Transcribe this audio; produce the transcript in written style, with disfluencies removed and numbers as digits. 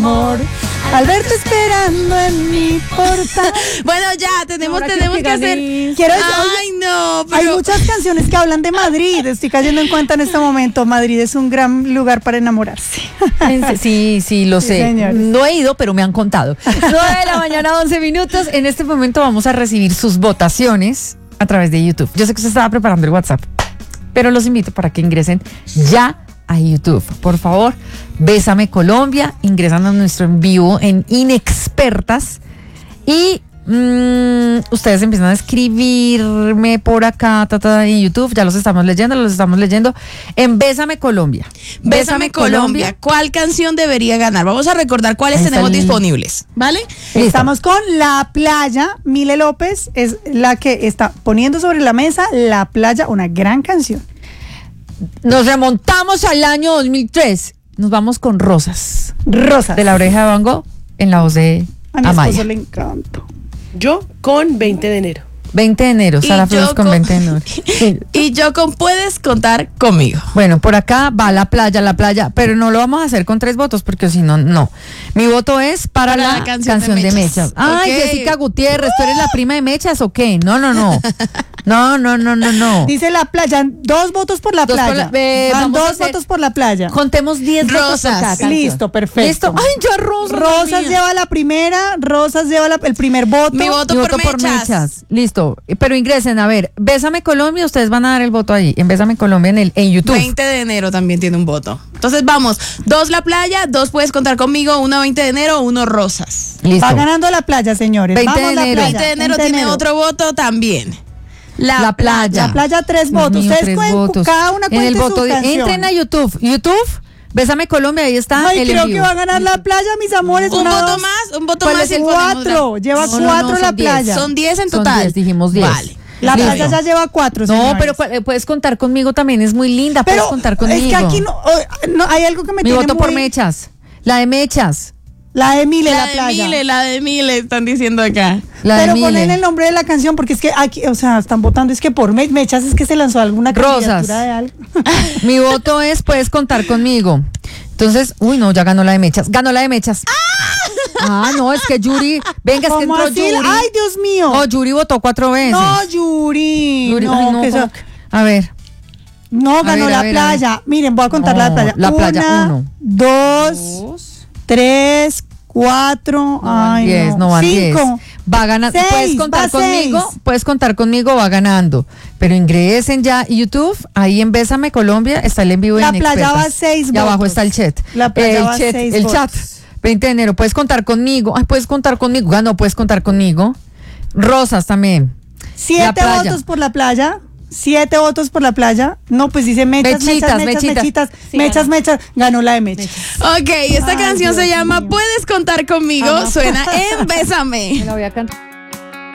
amor. Alberto esperando en mi portal. Bueno, ya, tenemos que hacer. Ay, no, pero... Hay muchas canciones que hablan de Madrid. Estoy cayendo en cuenta en este momento. Madrid es un gran lugar para enamorarse. Sí, lo sé. Señores. No he ido, pero me han contado. 9:11 a.m. En este momento vamos a recibir sus votaciones a través de YouTube. Yo sé que usted estaba preparando el WhatsApp, pero los invito para que ingresen ya a YouTube. Por favor, Bésame Colombia, ingresando a nuestro en vivo en Inexpertas y ustedes empiezan a escribirme por acá en YouTube, ya los estamos leyendo en Bésame Colombia. Bésame Colombia. ¿Cuál canción debería ganar? Vamos a recordar cuáles tenemos disponibles, ¿vale? Estamos con La Playa. Mile López es la que está poniendo sobre la mesa La Playa, una gran canción. Nos remontamos al año 2003. Nos vamos con Rosas. Rosas. De La Oreja de Van Gogh, en la voz de A mi Amaya. esposo le encanta. Yo con 20 de enero. 20 de enero, Sara Flores con 20 de enero. Y yo con Puedes contar conmigo. Bueno, por acá va la playa, pero no lo vamos a hacer con 3 votos porque si no, no. Mi voto es para la canción de Mechas. Ay, Ok. Jessica Gutiérrez, ¿tú eres la prima de Mechas o qué? No. No. Dice La Playa, 2 votos por La Dos por Playa. la- Van vamos a 2 hacer- votos por La Playa. Contemos 10 votos por Rosas. cada canción. Listo, perfecto. ¿Listo? Ay, ya Rosas. Rosas lleva la primera, Rosas lleva el primer voto. Mi voto, Mi voto por Mechas. Listo. Pero ingresen, a ver, Bésame Colombia, ustedes van a dar el voto ahí, en Bésame Colombia en YouTube. 20 de enero también tiene un voto. Entonces vamos, 2 La Playa, 2 Puedes contar conmigo, 1 20 de enero, 1 Rosas. Listo. Va ganando La Playa, señores. 20 de Vamos, La enero. Playa. 20 de enero 20 de tiene enero. otro voto también. La Playa. La Playa, 3 Dios votos. mío, Ustedes 3 cuenten, votos. cada una En el cuente voto su canción. entren a YouTube. Bésame Colombia, ahí está Ay, el creo en que vivo. va a ganar La Playa, mis amores. Un una, voto dos. más, un voto ¿Cuál más. es y el ponemos 4? Lleva No, no, 4 son La 10. Playa. Son 10 en Son total. 10, dijimos 10. Vale. La Listo. Playa ya lleva 4. No, pero puedes contar conmigo también, es muy linda, puedes pero contar conmigo. es que aquí no hay algo que me Mi tiene voto por muy... Mechas. La de Mechas. La de Mile, La La Playa. la de Mile, están diciendo acá. La Pero de ponen Mile. el nombre de la canción porque es que aquí, o sea, están votando, es que por Mechas es que se lanzó alguna Rosas. candidatura de algo. Mi voto es puedes contar conmigo. Entonces, no, ya ganó la de Mechas. Ganó la de Mechas. No, es que Yuri, venga, es que ¿Cómo entró así? Yuri. Ay, Dios mío. Oh, Yuri votó 4 veces. No, Yuri. Yuri, no, ay, no, que ¿cómo eso- que? A ver. no, ganó ver, La a ver, Playa. Miren, voy a contar No, La Playa. La Playa, 1, 2, 3, 4, ay, 10, no van 10. 5. Va ganando. 6, Puedes contar va conmigo, 6. puedes contar conmigo, va ganando. Pero ingresen ya a YouTube, ahí en Bésame Colombia está el en vivo de La Playa Inexpertas. va 6 Y abajo votos. está el chat. La Playa el va chat, 6 el votos. chat. 20 de enero, puedes contar conmigo. Ay, puedes contar conmigo. Ganó, puedes contar conmigo. Rosas también. 7 La Playa. votos por La Playa. 7 votos por La Playa. No, pues dice Mechas, Mechitas. Mechas. Ganó la de Mechas. Ok, esta Ay, canción se Dios llama mío. Puedes contar conmigo, suena en Bésame. Me la voy a cantar.